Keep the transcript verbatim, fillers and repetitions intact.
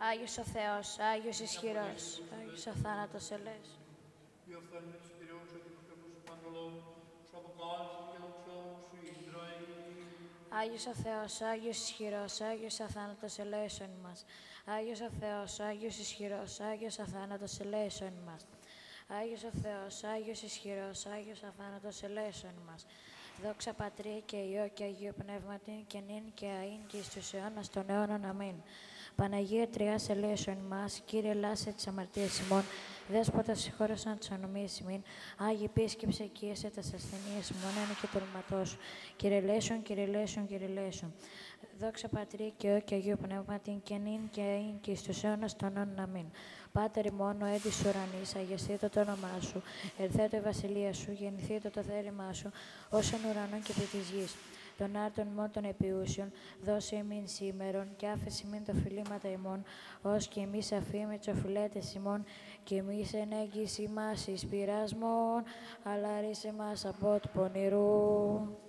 Άγιος ο Θεός, Άγιος ισχυρός, Άγιος αθάνατος ελέης. Η οφθαλμή της πυραιούς ότι προσωπούς παντολών, σου αποκάλυψε και δοξόμου σου Ισραήλ. Άγιος ο Θεός, Άγιος ισχυρός, Άγιος αθάνατος ελέησον ημάς. Άγιος ο Θεός, Άγιος ισχυρός, Άγιος αθάνατος ελέησον ημάς. Άγιος ο Θεός, Άγιος ισχυρός, Άγιος αθάνατος ελέησον ημάς. Δόξα Πατρί και Υιό και Αγίου Πνεύματι και νυν και αΐν και εις τους αιώνας των αιώνων. Αμήν. Παναγία Τριάς ελέησον ημάς, Κύριε λάσε τις αμαρτίες ημών, Δέσποτα συγχώρεσαν τις ανομίες ημίν, Άγιοι επίσκεψε οικίασε τας ασθενείες ημών, ένα και τολματός σου. Κύριε ελέησον, Κύριε ελέησον, Κύριε ελέησον. Δόξα Πατρί και Υιό και Αγίου Πνεύματι και νυν και αΐν και εις τους αιώνας των αιώνων. Αμήν. Πάτερ ημών ο έντης ουρανής, αγιαστήτω το όνομά σου, ερθέτω η βασιλεία σου, γεννηθήτω το θέλημά σου, όσον ουρανών και επί της γης. Των άρτων ημών των επιούσιων, δώσε ημίν σήμερον, και άφεση ημίν τα οφειλήματα ημών, ως και εμείς αφήμαι τους οφειλέτες ημών, και εμείς εν έγκυση μας εις πειρασμόν, αλλά ρίσε μας από του πονηρού.